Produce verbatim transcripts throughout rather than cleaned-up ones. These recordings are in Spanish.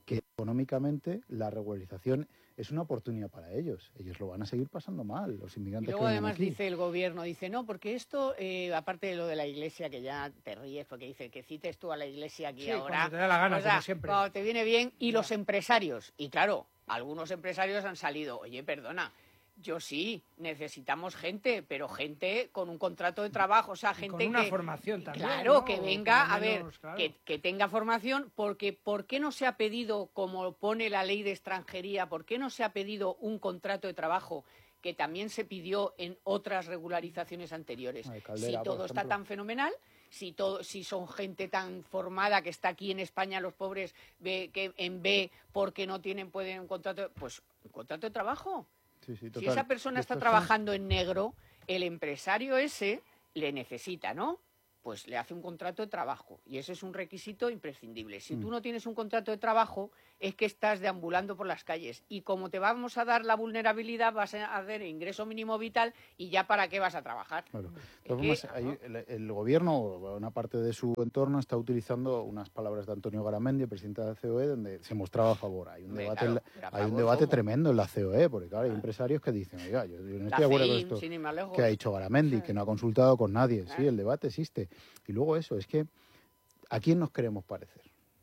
que económicamente la regularización es una oportunidad para ellos. Ellos lo van a seguir pasando mal, los inmigrantes. Y luego que además aquí. dice el gobierno, dice, no, porque esto, eh, aparte de lo de la iglesia, que ya te ríes, porque dice que cites tú a la iglesia aquí Sí, ahora. cuando te da la gana, o sea, como siempre. cuando te viene bien, y Ya. los empresarios. Y claro, algunos empresarios han salido, oye, perdona, yo sí, necesitamos gente, pero gente con un contrato de trabajo, o sea, Y gente con una que, formación también, claro, ¿no? que O venga, por lo a ver, menos, claro. que, que tenga formación, porque ¿por qué no se ha pedido, como pone la ley de extranjería, por qué no se ha pedido un contrato de trabajo que también se pidió en otras regularizaciones anteriores? Ay, Caldera, si todo por está ejemplo. tan fenomenal, si todo, si son gente tan formada que está aquí en España, los pobres ve, que en B porque no tienen pueden un contrato, pues un contrato de trabajo. Sí, sí, Si total. esa persona está Estos trabajando en negro, el empresario ese le necesita, ¿no? Pues le hace un contrato de trabajo y ese es un requisito imprescindible. Si Mm. tú no tienes un contrato de trabajo, es que estás deambulando por las calles y como te vamos a dar la vulnerabilidad, vas a hacer ingreso mínimo vital y ya para qué vas a trabajar. Claro. De Es todas que- formas, ahí el, el gobierno, o una parte de su entorno, está utilizando unas palabras de Antonio Garamendi, el presidente de la C O E, donde se mostraba a favor. Hay un Hombre, debate, claro, en la- pero a hay un favor, debate ¿cómo? tremendo en la C O E, porque claro, hay empresarios que dicen, oiga, yo, yo no La estoy de acuerdo con CEIM, esto sin ir más lejos. que ha dicho Garamendi, que no ha consultado con nadie. Sí, el debate existe. Y luego eso, es que ¿a quién nos queremos parecer?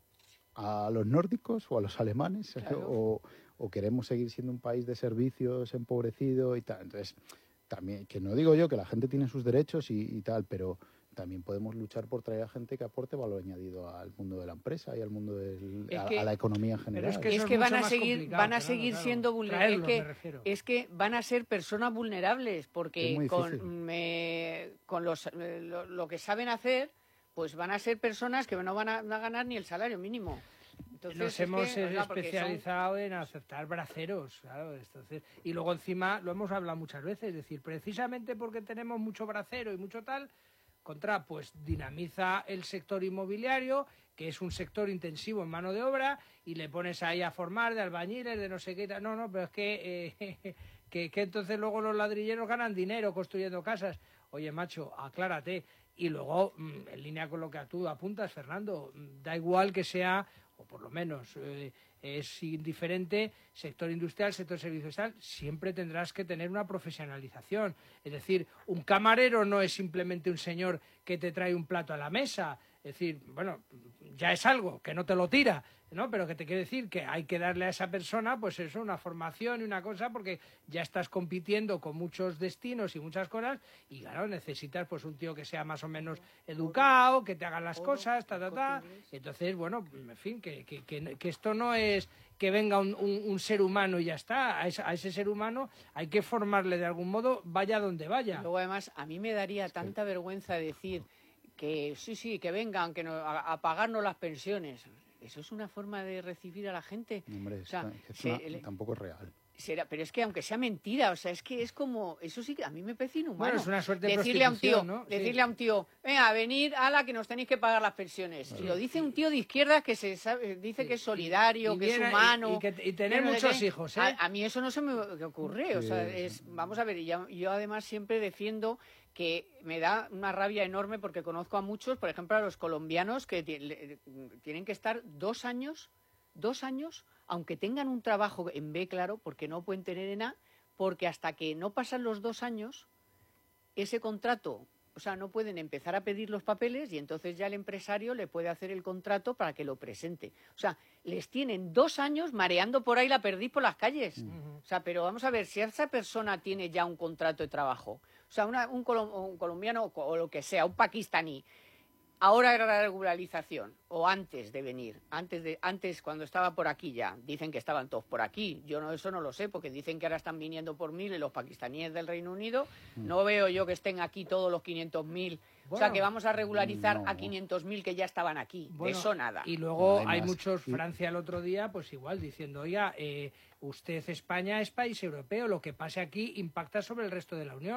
¿A los nórdicos o a los alemanes? Claro. O, o queremos seguir siendo un país de servicios empobrecido y tal? Entonces, también, que no digo yo que la gente tiene sus derechos y, y tal, pero también podemos luchar por traer a gente que aporte valor añadido al mundo de la empresa y al mundo del, Es a, que- a la economía en general. es que Es eso que es van mucho a más seguir, complicado, van a claro, seguir claro. siendo vulnerables. Es Traerlos, me que, refiero. es que van a ser personas vulnerables, Es porque muy con, difícil. me- con los, eh, lo, lo que saben hacer, pues van a ser personas que no van a, no a ganar ni el salario mínimo. Entonces, Nos es que, hemos o sea, porque son- especializado en aceptar braceros, claro. Entonces, y luego encima, lo hemos hablado muchas veces, es decir, precisamente porque tenemos mucho bracero y mucho tal, contra, pues dinamiza el sector inmobiliario, que es un sector intensivo en mano de obra, y le pones ahí a formar de albañiles, de no sé qué, tal. No, no, pero es que, eh, que, que entonces luego los ladrilleros ganan dinero construyendo casas. Oye, macho, aclárate. Y luego, mm, en línea con lo que tú apuntas, Fernando, mm, da igual que sea, o por lo menos eh, es indiferente, sector industrial, sector servicios, tal, siempre tendrás que tener una profesionalización. Es decir, un camarero no es simplemente un señor que te trae un plato a la mesa. Es decir, bueno, ya es algo, que no te lo tira, ¿no? Pero que te quiere decir que hay que darle a esa persona, pues eso, una formación y una cosa, porque ya estás compitiendo con muchos destinos y muchas cosas, y claro, necesitas pues un tío que sea más o menos educado, que te haga las cosas, ta, ta, ta. Entonces, bueno, en fin, que, que, que, que esto no es que venga un, un, un ser humano y ya está. A ese, a ese ser humano hay que formarle de algún modo, vaya donde vaya. Luego, además, a mí me daría tanta vergüenza decir que sí, sí, que vengan que no, a, a pagarnos las pensiones. Eso es una forma de recibir a la gente. Hombre, O sea, es se- una- le- tampoco es real. será, pero es que aunque sea mentira, o sea, es que es como, eso sí que a mí me parece inhumano. Bueno, es una suerte de decirle a un tío, prostitución, ¿no? Sí. decirle a un tío, venga, venid, ala, que nos tenéis que pagar las pensiones. Y lo dice un tío de izquierda que se sabe, dice que es solidario, Y que es viene- humano. y- y que- y tener que no sé muchos qué. hijos, ¿eh? A, a mí eso no se me ocurre, o sea, Sí. es, vamos a ver, y yo, yo además siempre defiendo que me da una rabia enorme porque conozco a muchos, por ejemplo, a los colombianos que ti- le- tienen que estar dos años, dos años, aunque tengan un trabajo en B, claro, porque no pueden tener en A, porque hasta que no pasan los dos años, ese contrato, o sea, no pueden empezar a pedir los papeles y entonces ya el empresario le puede hacer el contrato para que lo presente. O sea, les tienen dos años mareando por ahí la perdiz por las calles. O sea, pero vamos a ver, si esa persona tiene ya un contrato de trabajo, o sea, una- un, colom- un colombiano o, o lo que sea, un pakistaní, ahora era la regularización, o antes de venir, antes de antes cuando estaba por aquí ya, dicen que estaban todos por aquí, yo no eso no lo sé, porque dicen que ahora están viniendo por mil y los pakistaníes del Reino Unido, no veo yo que estén aquí todos los quinientos mil, o sea Bueno, que vamos a regularizar no. a quinientos mil que ya estaban aquí, Bueno, de eso nada. Y luego No, hay hay, más. muchos, Y- Francia el otro día, pues igual, diciendo, oiga, eh, usted, España, es país europeo, lo que pase aquí impacta sobre el resto de la Unión.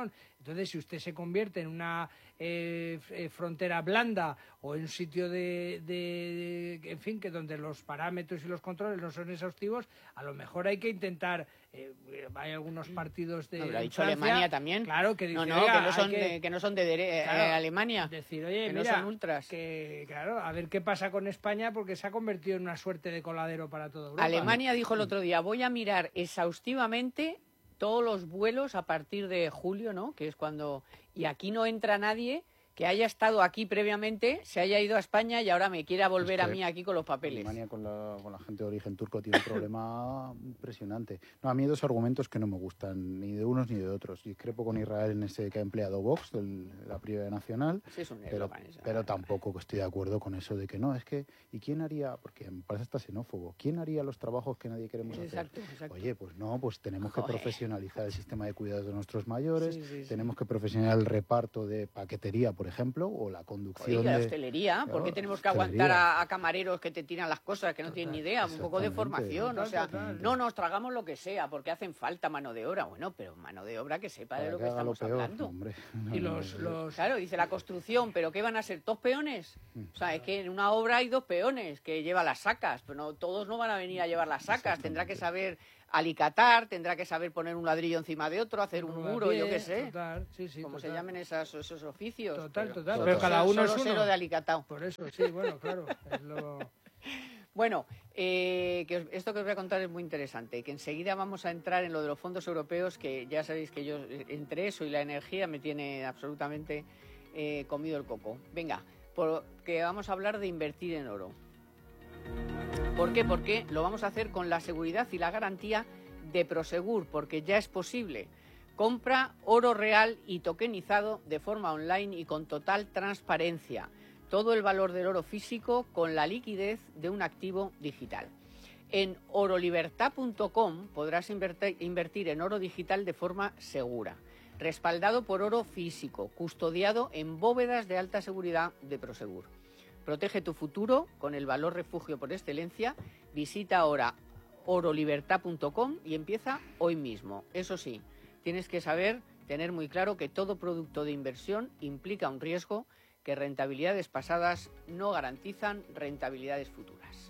Entonces, si usted se convierte en una eh, frontera blanda o en un sitio de, de, de, en fin, que donde los parámetros y los controles no son exhaustivos, a lo mejor hay que intentar, eh, hay algunos partidos de no, lo ha dicho Francia, Alemania también. Claro, que dice, no, no, que no son, que, de, que no son de, de claro, eh, Alemania, decir, oye, que mira, no son ultras. Que, claro, a ver qué pasa con España, porque se ha convertido en una suerte de coladero para toda Europa. Alemania dijo el otro día, voy a mirar exhaustivamente todos los vuelos a partir de julio, ¿no? Que es cuando... Y aquí no entra nadie que haya estado aquí previamente, se haya ido a España y ahora me quiera volver es que a mí aquí con los papeles. Alemania con la, con la gente de origen turco tiene un problema impresionante. No, a mí hay dos argumentos que no me gustan, ni de unos ni de otros. Discrepo con Israel en ese que ha empleado Vox, el, la prioridad nacional, Sí, es un pero, eslogan ese. pero tampoco estoy de acuerdo con eso de que no, es que, ¿y quién haría? Porque me parece hasta xenófobo. ¿Quién haría los trabajos que nadie queremos Exacto, hacer? exacto. Oye, pues no, pues tenemos que Joder. profesionalizar el sistema de cuidados de nuestros mayores, Sí, sí, sí. tenemos que profesionalizar el reparto de paquetería, por ejemplo, o la conducción Oye, la de... hostelería, ¿por qué Claro, tenemos que hostelería. aguantar a, a camareros que te tiran las cosas, que no tienen ni idea? Un poco de Exactamente. formación, o Total, sea, total. no nos tragamos lo que sea, porque hacen falta mano de obra. Bueno, pero mano de obra que sepa de Para lo que que haga lo estamos peor, hablando. hombre. Y No, los, no, los, Claro, dice la construcción, pero ¿qué van a ser? ¿Dos peones? Mm. O sea, es que en una obra hay dos peones que lleva las sacas, pero no, todos no van a venir a llevar las sacas. Tendrá que saber alicatar, tendrá que saber poner un ladrillo encima de otro, hacer un muro, yo qué sé. Total, sí, sí, Como se total. llamen esas, esos oficios. Total, pero- total, Total. pero cada uno Solo es sé uno. lo de alicatado. Por eso, sí, bueno, claro, es lo... Bueno, eh, que os- esto que os voy a contar es muy interesante, que enseguida vamos a entrar en lo de los fondos europeos, que ya sabéis que yo eh, entre eso y la energía me tiene absolutamente eh, comido el coco. Venga, porque vamos a hablar de invertir en oro. ¿Por qué? Porque lo vamos a hacer con la seguridad y la garantía de Prosegur, porque ya es posible. Compra oro real y tokenizado de forma online y con total transparencia. Todo el valor del oro físico con la liquidez de un activo digital. En orolibertad punto com podrás invertir, invertir en oro digital de forma segura, respaldado por oro físico, custodiado en bóvedas de alta seguridad de Prosegur. Protege tu futuro con el valor refugio por excelencia. Visita ahora orolibertad punto com y empieza hoy mismo. Eso sí, tienes que saber, tener muy claro que todo producto de inversión implica un riesgo, que rentabilidades pasadas no garantizan rentabilidades futuras.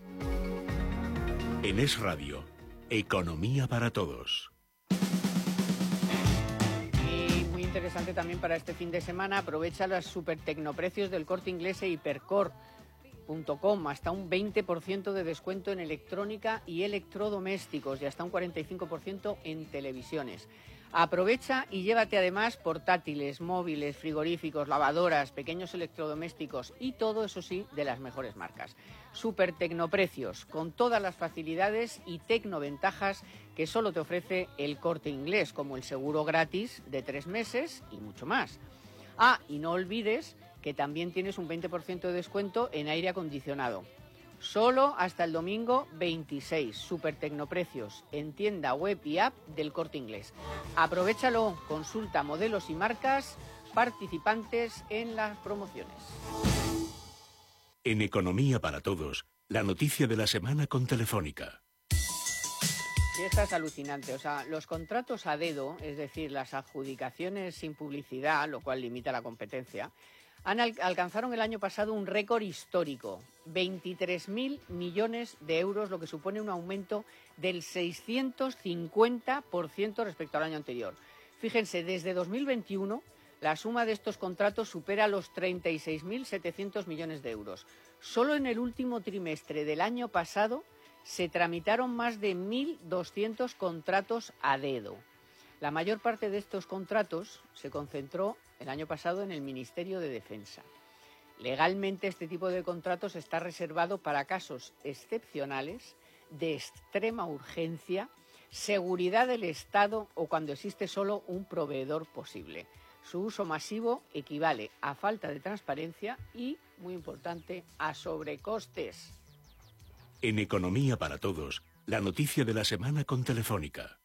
En Es Radio, Economía para Todos. Y muy interesante también para este fin de semana, aprovecha los super tecnoprecios del Corte Inglés e hipercor punto com, hasta un veinte por ciento de descuento en electrónica y electrodomésticos y hasta un cuarenta y cinco por ciento en televisiones. Aprovecha y llévate además portátiles, móviles, frigoríficos, lavadoras, pequeños electrodomésticos y todo eso sí de las mejores marcas. Super tecnoprecios, con todas las facilidades y tecnoventajas que solo te ofrece el Corte Inglés, como el seguro gratis de tres meses y mucho más. Ah, y no olvides que también tienes un veinte por ciento de descuento en aire acondicionado. Solo hasta el domingo veintiséis, super tecnoprecios, en tienda web y app del Corte Inglés. Aprovechalo, consulta modelos y marcas participantes en las promociones. En Economía para Todos, la noticia de la semana con Telefónica. Y esta es alucinante, o sea, los contratos a dedo, es decir, las adjudicaciones sin publicidad, lo cual limita la competencia, han al- alcanzaron el año pasado un récord histórico, veintitrés mil millones de euros, lo que supone un aumento del seiscientos cincuenta por ciento respecto al año anterior. Fíjense, desde dos mil veintiuno la suma de estos contratos supera los treinta y seis mil setecientos millones de euros. Solo en el último trimestre del año pasado se tramitaron más de mil doscientos contratos a dedo. La mayor parte de estos contratos se concentró el año pasado en el Ministerio de Defensa. Legalmente este tipo de contratos está reservado para casos excepcionales, de extrema urgencia, seguridad del Estado o cuando existe solo un proveedor posible. Su uso masivo equivale a falta de transparencia y, muy importante, a sobrecostes. En Economía para Todos, la noticia de la semana con Telefónica.